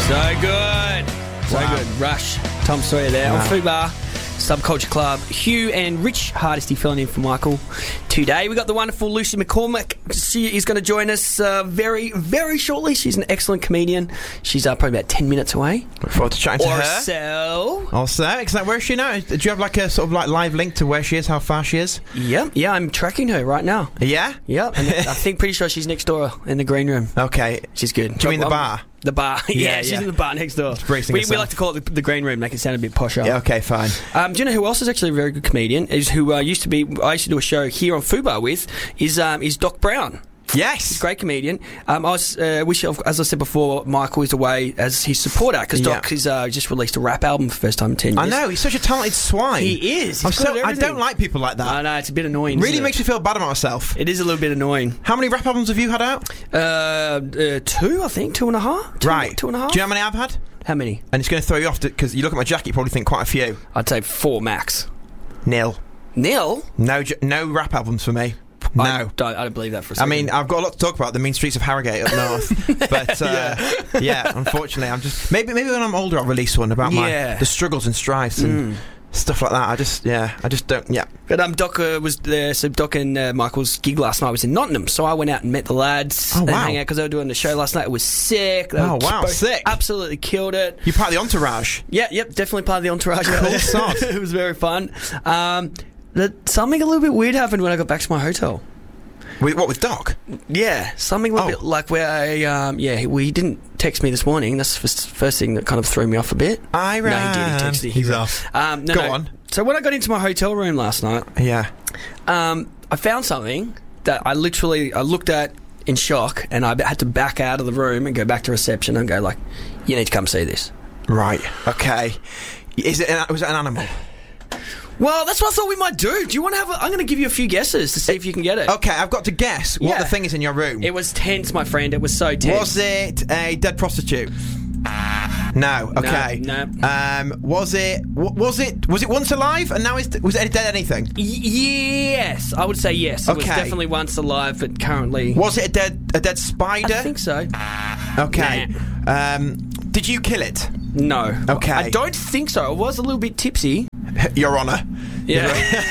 So good. So good. Rush. Tom Sawyer there on Fubar. Subculture Club. Hugh and Rich Hardesty filling in for Michael. Today we got the wonderful Lucy McCormack. She is going to join us very, very shortly. She's an excellent comedian. She's probably about 10 minutes away. Look forward to chatting to her. Also, exactly. Where is she now? Do you have like a sort of like live link to where she is, how far she is? Yeah, I'm tracking her right now. Yeah? Yep, and I think pretty sure she's next door in the green room. Okay. She's good. Do you mean the bar? The bar. Yeah, she's in the bar next door. We like to call it the green room, make it sound a bit posher. Yeah, okay, fine. Do you know who else is actually a very good comedian? Is who I used to do a show here on Fubar with, is Doc Brown. Yes, he's a great comedian. I was as I said before, Michael is away as his support act because Doc is just released a rap album for the first time in 10 years. I know, he's such a talented swine. He is. I don't like people like that. I know, it's a bit annoying. Really makes me feel bad about myself. It is a little bit annoying. How many rap albums have you had out? 2, I think, 2.5. Right, 2.5. Do you know how many I've had? How many? And it's going to throw you off because you look at my jacket, you probably think quite a few. I'd say 4 max. Nil. No rap albums for me. No. I don't believe that for a second. I mean, I've got a lot to talk about, the mean streets of Harrogate up north. But, unfortunately, I'm just... Maybe when I'm older I'll release one about the struggles and strives and stuff like that. I just don't... But Doc was there, so Doc and Michael's gig last night was in Nottingham, so I went out and met the lads and hang out because they were doing the show last night. It was sick. Sick. Absolutely killed it. You're part of the entourage? Yep, definitely part of the entourage. Cool sod. It was very fun. Something a little bit weird happened when I got back to my hotel. With Doc? Yeah, something a little bit like where he didn't text me this morning. That's the first thing that kind of threw me off a bit. No, he did. He texted. He's off. Go on. So when I got into my hotel room last night, I found something that I looked at in shock, and I had to back out of the room and go back to reception and go like, "You need to come see this." Right. Okay. Was it an animal? Well, that's what I thought we might do. Do you want to have I'm going to give you a few guesses to see if you can get it. Okay, I've got to guess what the thing is in your room. It was tense, my friend. It was so tense. Was it a dead prostitute? No. Okay. No. Was it once alive and now was it dead anything? Yes, I would say yes. It was definitely once alive, but currently. Was it a dead spider? I think so. Okay. Nah. Did you kill it? No. Okay. I don't think so. I was a little bit tipsy. Your Honour. Yeah.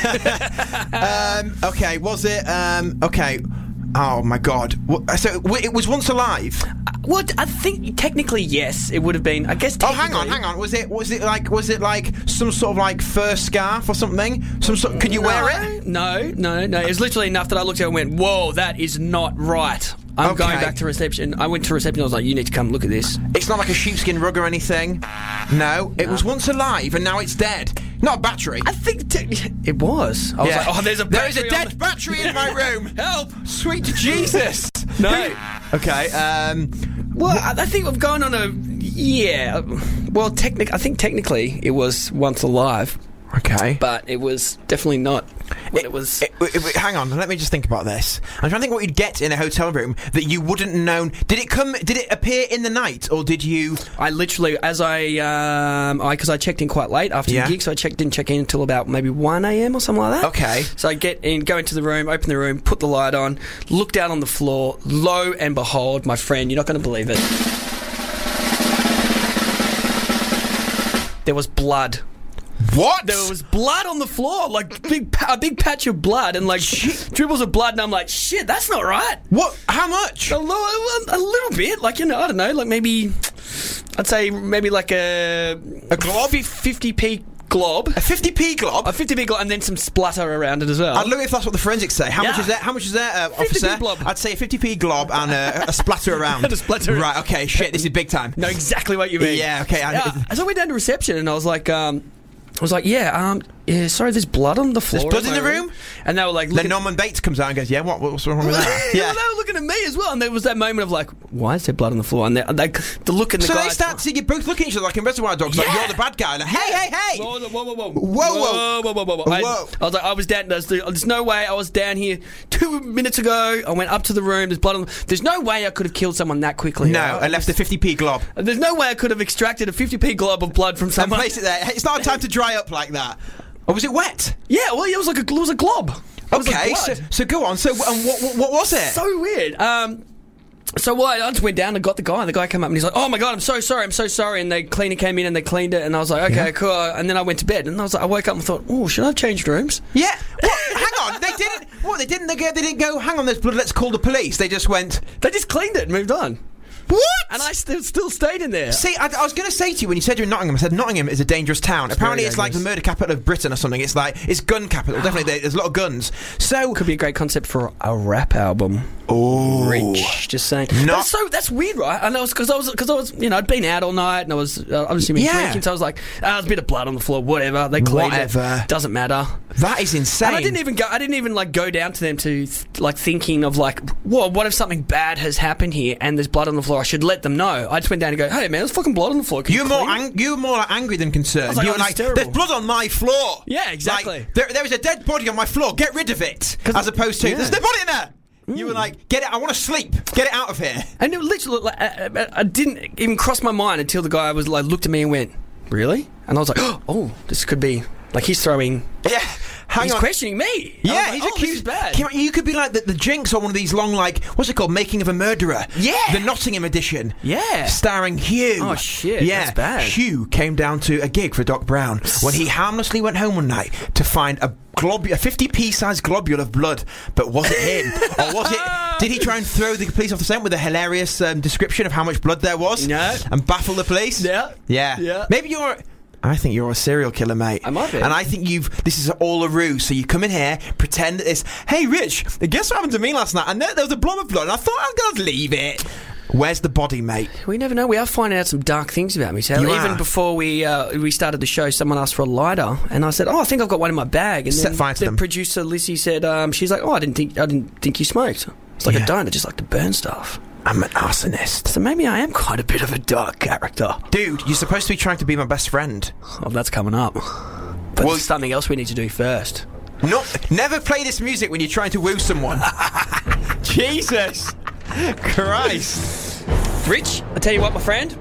Okay. Was it? Okay. Oh my God. So it was once alive. Well, I think technically yes, it would have been. I guess. Oh, hang on. Was it like some sort of like fur scarf or something? Could you wear it? No. It was literally enough that I looked at it and went, "Whoa, that is not right." I'm going back to reception. I went to reception. I was like, "You need to come look at this." It's not like a sheepskin rug or anything. No, it was once alive and now it's dead. Not a battery. I think it was. I was like, "Oh, there is a dead battery in my room. Help! Sweet Jesus!" No. Okay. Well, I think we've gone on a Well, I think technically it was once alive. Okay. But it was definitely not what it was. Hang on, let me just think about this. I'm trying to think what you'd get in a hotel room that you wouldn't have known. Did it appear in the night, or did you... I literally, because I checked in quite late after the gig, so didn't check in until about maybe 1 a.m. or something like that. Okay. So I get in, go into the room, open the room, put the light on, look down on the floor, lo and behold, my friend, you're not going to believe it. There was blood. What? There was blood on the floor, like a big patch of blood, and like dribbles of blood, and I'm like, shit, that's not right. What? How much? A little bit, like, I don't know, like maybe, I'd say maybe like a glob, 50p glob. A 50p glob? A 50p glob, and then some splatter around it as well. I'd look if that's what the forensics say. How much is that? How much is that, officer? Glob. I'd say a 50p glob and a splatter around. And a splatter. Right, okay, shit, this is big time. Know exactly what you mean. Yeah, okay. So I went down to reception, and I was like, sorry, there's blood on the floor. There's blood in the room? And they were like... Then Norman Bates comes out and goes, what's wrong with that? Yeah, they were looking at me as well, and there was that moment of like, why is there blood on the floor? And the look in the so guy... So they start to, you both looking at each other like in Reservoir Dogs, like you're the bad guy. Like, hey! Whoa. Whoa. I was like, I was down... There's no way I was down here 2 minutes ago. I went up to the room, there's blood on... There's no way I could have killed someone that quickly. No, I left a 50p glob. There's no way I could have extracted a 50p glob of blood from someone. And placed it there. It's not time to dry up like that. Or was it wet? Yeah, well, it was like it was a glob. Okay, so go on. So, what was it? So weird. So I just went down and got the guy. And the guy came up and he's like, "Oh my God, I'm so sorry." And the cleaner came in and they cleaned it. And I was like, "Okay, cool." And then I went to bed. And I woke up and thought, "Oh, should I have changed rooms?" Yeah. Hang on, they didn't. What? They didn't go. Hang on, there's blood. Let's call the police. They just went. They just cleaned it and moved on. What? And I still stayed in there. See, I was going to say to you when you said you're in Nottingham, I said Nottingham is a dangerous town. Apparently it's like the murder capital of Britain or something. It's gun capital. Definitely, there's a lot of guns. So could be a great concept for a rap album. Oh, Rich, just saying. That's weird, right? And because I was, I'd been out all night and I was drinking, so I was like, there's a bit of blood on the floor, whatever. They cleaned it. Doesn't matter. That is insane. And I didn't even go down to them to thinking of what if something bad has happened here and there's blood on the floor? I should let them know. I just went down and go, "Hey man, there's fucking blood on the floor." You were more angry than concerned. You were like, "There's blood on my floor." Yeah, exactly. There is a dead body on my floor. Get rid of it. As opposed to there's no body in there. You were like, "Get it! I want to sleep. Get it out of here." And it literally, I didn't even cross my mind until the guy looked at me and went, "Really?" And I was like, "Oh, this could be he's throwing." Yeah. He's questioning me. Yeah, he's accused. This is bad. You could be like the Jinx on one of these long, what's it called? Making of a Murderer. Yeah. The Nottingham edition. Yeah. Starring Hugh. Oh, shit. Yeah. That's bad. Hugh came down to a gig for Doc Brown when he harmlessly went home one night to find a 50p size globule of blood. But was it him? Or was it... Did he try and throw the police off the scent with a hilarious description of how much blood there was? No. And baffle the police? Yeah. Yeah. Maybe I think you're a serial killer, mate. I might be. And I think this is all a ruse. So you come in here, pretend that this, "Hey, Rich, guess what happened to me last night? And there was a blob of blood, and I thought I'm going to leave it." Where's the body, mate? We never know. We are finding out some dark things about me. So even before we started the show, someone asked for a lighter, and I said, "Oh, I think I've got one in my bag." And set fire to them. The producer Lizzie said, "She's like, oh, I didn't think you smoked." It's like, I don't. I just like to burn stuff. I'm an arsonist. So maybe I am quite a bit of a dark character. Dude, you're supposed to be trying to be my best friend. Oh, that's coming up. But there's something else we need to do first. Never play this music when you're trying to woo someone. Jesus Christ. Rich, I tell you what, my friend.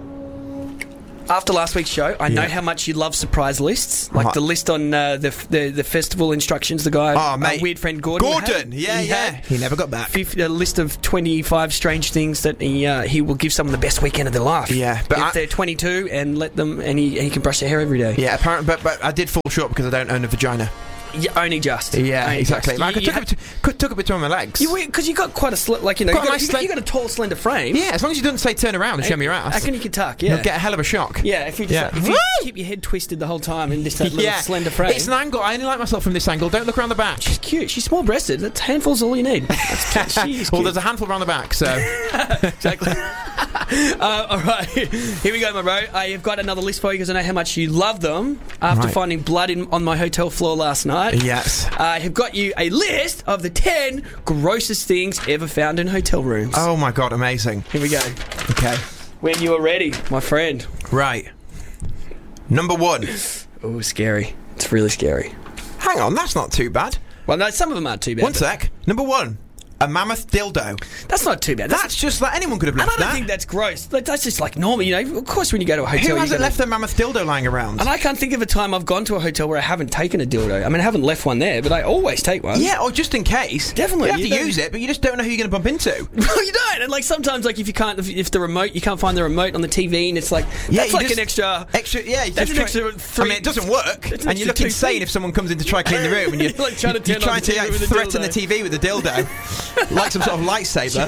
After last week's show, I know how much you love surprise lists, like the list on the festival instructions. The guy, our weird friend Gordon. He never got back. A list of 25 strange things that he will give someone the best weekend of their life. Yeah, but if they're 22 and let them, and he can brush their hair every day. Yeah, apparently, but I did fall short because I don't own a vagina. Yeah, only just. Yeah, only exactly. Just. Like, I took it between my legs. Because you got quite a you got a tall, slender frame. Yeah, as long as you don't say turn around and show me your ass. I reckon you can tuck. Yeah, you'll get a hell of a shock. Yeah, if you keep your head twisted the whole time in this little slender frame. It's an angle. I only like myself from this angle. Don't look around the back. She's cute. She's small-breasted. That handful's all you need. Well, there's a handful around the back, so exactly. All right, here we go, my bro. I've got another list for you because I know how much you love them. After finding blood on my hotel floor last night. Yes. I have got you a list of the 10 grossest things ever found in hotel rooms. Oh my God, amazing. Here we go. Okay. When you are ready, my friend. Right. Number 1. Oh, scary. It's really scary. Hang on, that's not too bad. Well, no, some of them aren't too bad. One sec. Number 1. A mammoth dildo. That's not too bad. That's just like anyone could have left that. I don't think that's gross. That's just like normal, Of course, when you go to a hotel, who hasn't left a mammoth dildo lying around? And I can't think of a time I've gone to a hotel where I haven't taken a dildo. I mean, I haven't left one there, but I always take one. Yeah, or just in case. Definitely, you have to use it, but you just don't know who you're going to bump into. No, you don't. And sometimes, if the remote, you can't find the remote on the TV, and it's that's an extra. Yeah, that's an extra 3. I mean, it doesn't work, and you look insane if someone comes in to try to clean the room, and you're trying to threaten the TV with the dildo, like some sort of lightsaber.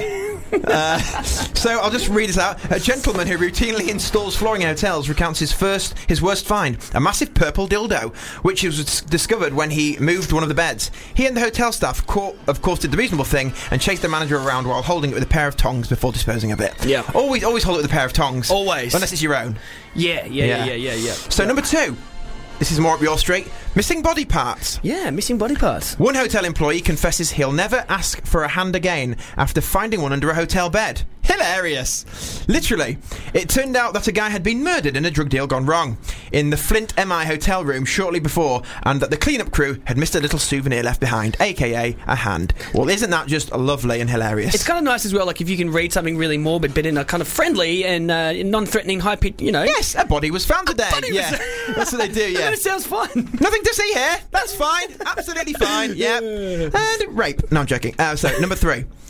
So I'll just read this out. A gentleman who routinely installs flooring in hotels recounts his worst find: a massive purple dildo, which was discovered when he moved one of the beds. He and the hotel staff, of course, did the reasonable thing and chased the manager around while holding it with a pair of tongs before disposing of it. Yeah, always hold it with a pair of tongs. Always, unless it's your own. Yeah. So number 2. This is more up your street. Missing body parts. Yeah, missing body parts. One hotel employee confesses he'll never ask for a hand again after finding one under a hotel bed. Hilarious. Literally. It turned out that a guy had been murdered in a drug deal gone wrong in the Flint MI hotel room shortly before, and that the cleanup crew had missed a little souvenir left behind, aka a hand. Well, isn't that just lovely and hilarious? It's kind of nice as well, if you can read something really morbid but in a kind of friendly and non-threatening, high-pitched, Yes, a body was found today. That's what they do, yeah. It sounds fun. Nothing to see here. That's fine. Absolutely fine. Yeah. And rape. No, I'm joking. So, number 3.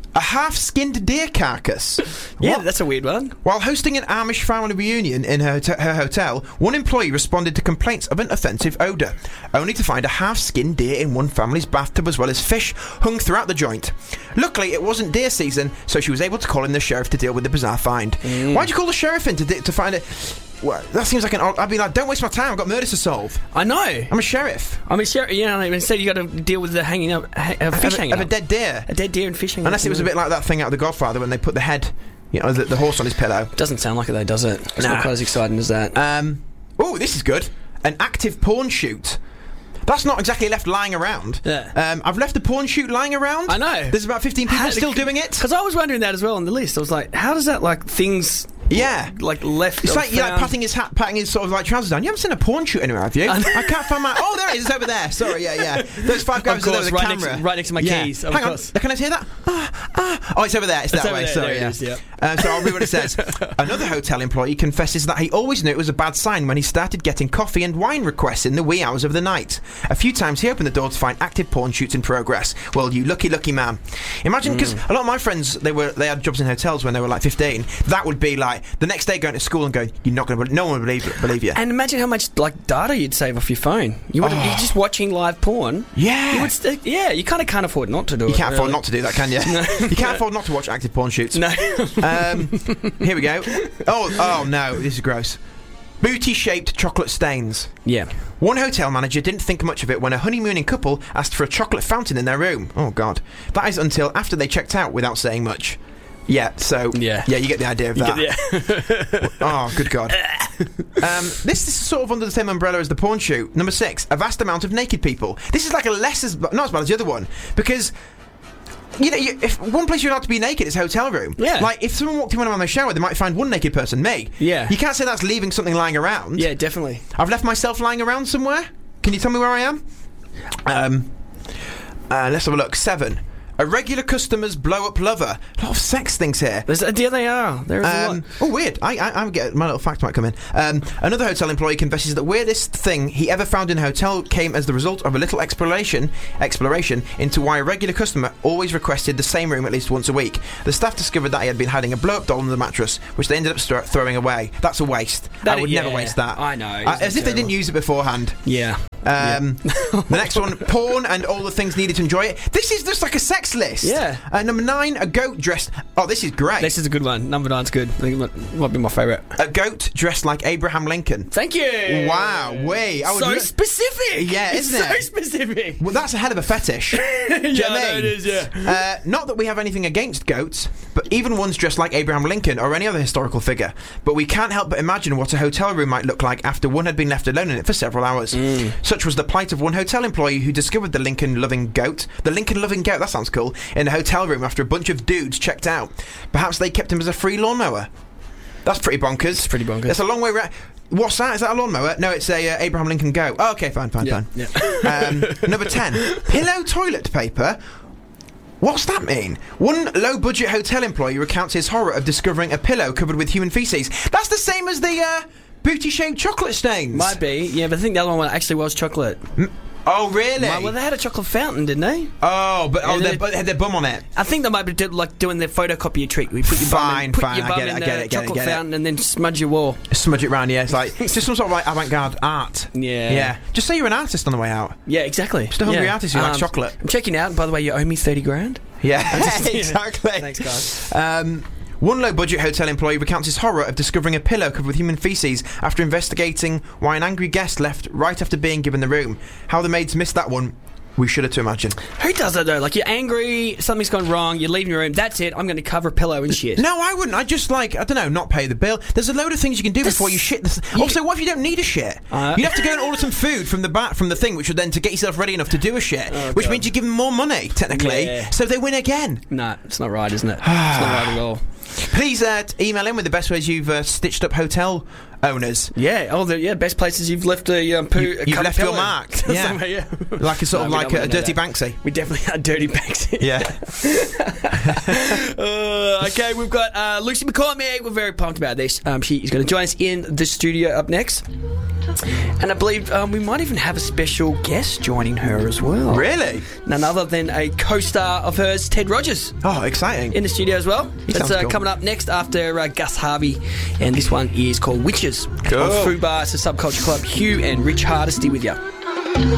A half-skinned deer carcass. Yeah, that's a weird one. While hosting an Amish family reunion in her hotel, one employee responded to complaints of an offensive odour, only to find a half-skinned deer in one family's bathtub as well as fish hung throughout the joint. Luckily, it wasn't deer season, so she was able to call in the sheriff to deal with the bizarre find. Why'd you call the sheriff in to find it? Well, that seems like I'd be like, don't waste my time. I've got murders to solve. I know. I'm a sheriff. Yeah. Instead, you got to deal with the hanging up, fish hanging up. Of a dead deer. A dead deer and fish hanging Unless it was a bit like that thing out of The Godfather when they put the head, the horse on his pillow. Doesn't sound like it though, does it? It's not quite as exciting as that. Oh, this is good. An active porn shoot. That's not exactly left lying around. Yeah. I've left the porn shoot lying around. I know. There's about 15 people still doing it. Because I was wondering that as well on the list. I was like, how does that things... Yeah, like left. It's like patting his sort of like trousers down. You haven't seen a porn shoot anywhere, have you? I can't find my. Oh, there it is. It's over there. Sorry, yeah. Those 5 guys are there with the camera, right next to my keys. Hang on, can I hear that? Oh, it's over there. It's that way. Sorry, yeah. So I'll read what it says. Another hotel employee confesses that he always knew it was a bad sign when he started getting coffee and wine requests in the wee hours of the night. A few times he opened the door to find active porn shoots in progress. Well, you lucky man. Imagine, because a lot of my friends they had jobs in hotels when they were like 15. That would be like the next day going to school and going, no one would believe you. And imagine how much data you'd save off your phone. You're just watching live porn. Yeah. You kind of can't afford not to do it. You can't afford not to do that, can you? No. You can't afford not to watch active porn shoots. No. Here we go. Oh no, this is gross. Booty-shaped chocolate stains. Yeah. One hotel manager didn't think much of it when a honeymooning couple asked for a chocolate fountain in their room. Oh God. That is until after they checked out without saying much. Yeah, so you get the idea of that. Oh, good God. This is sort of under the same umbrella as the porn shoot. Number 6, a vast amount of naked people. This is like not as bad as the other one, because if one place you're allowed to be naked is a hotel room. Yeah. Like, if someone walked in when I'm on the shower, they might find one naked person, me. Yeah. You can't say that's leaving something lying around. Yeah, definitely. I've left myself lying around somewhere. Can you tell me where I am? Let's have a look. 7. A regular customer's blow-up lover. A lot of sex things here. Yeah, they are. There is a lot. Oh, weird. I get my little fact might come in. Another hotel employee confesses that weirdest thing he ever found in a hotel came as the result of a little exploration into why a regular customer always requested the same room at least once a week. The staff discovered that he had been hiding a blow-up doll under the mattress, which they ended up throwing away. That's a waste. I would never waste that. I know. As if they didn't use it beforehand. Yeah. The next one, porn and all the things needed to enjoy it. This is just like a sex list. Yeah. Number 9, a goat dressed... Oh, this is great. This is a good one. Number 9's good. I think it might be my favourite. A goat dressed like Abraham Lincoln. Thank you. Wow. Specific. Yeah, isn't it? So specific. Well, that's a hell of a fetish. It is, yeah. Not that we have anything against goats, but even ones dressed like Abraham Lincoln or any other historical figure. But we can't help but imagine what a hotel room might look like after one had been left alone in it for several hours. Such was the plight of one hotel employee who discovered the Lincoln-loving goat, that sounds cool, in a hotel room after a bunch of dudes checked out. Perhaps they kept him as a free lawnmower. That's pretty bonkers. It's pretty bonkers. That's a long way around. What's that? Is that a lawnmower? No, it's a Abraham Lincoln goat. Oh, okay, fine. Yeah. Number 10, pillow toilet paper. What's that mean? One low-budget hotel employee recounts his horror of discovering a pillow covered with human feces. That's the same as the booty-shaped chocolate stains. Might be, yeah, but I think the other one actually was chocolate. Oh, really? Well, they had a chocolate fountain, didn't they? Oh, but they had their bum on it. I think they might be doing the photocopier trick. We put your bum in the chocolate fountain and then smudge your wall. Smudge it round, yeah. It's just some sort of like avant-garde art. Yeah. Just say you're an artist on the way out. Yeah, exactly. Just a hungry artist who likes chocolate. I'm checking out. By the way, you owe me $30,000. Yeah, exactly. Thanks, guys. One low-budget hotel employee recounts his horror of discovering a pillow covered with human feces after investigating why an angry guest left right after being given the room. How the maids missed that one, we shudder to imagine. Who does that, though? Like, you're angry, something's gone wrong, you're leaving your room, that's it, I'm going to cover a pillow and shit. No, I wouldn't. I'd just, not pay the bill. There's a load of things you can do before you shit. Also, what if you don't need a shit? You'd have to go and order some food from the thing, which would then to get yourself ready enough to do a shit, which means you give them more money, technically, so they win again. No, it's not right, isn't it? It's not right at all. Please email in with the best ways you've stitched up hotel owners. Yeah, best places you've left a poo. You've left your mark. Yeah. Like a sort of like a dirty Banksy. We definitely had dirty Banksy. Yeah. Okay, we've got Lucy McCormack. We're very pumped about this. She is going to join us in the studio up next. And I believe we might even have a special guest joining her as well. Really? None other than a co-star of hers, Ted Rogers. Oh, exciting. In the studio as well. That's cool. Coming up next after Gus Harvey. And this one is called Witches. Cool. On Fubar, it's a Subculture Club. Hugh and Rich Hardesty with you.